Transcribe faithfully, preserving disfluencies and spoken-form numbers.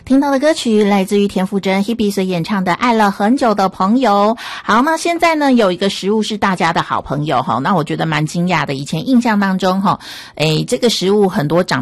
听到的歌曲来自于田馥甄 Hebe 所演唱的《爱了很久的朋友》。好，那现在呢有一个食物是大家的好朋友哈，那我觉得蛮惊讶的。以前印象当中哈，诶，这个食物很多长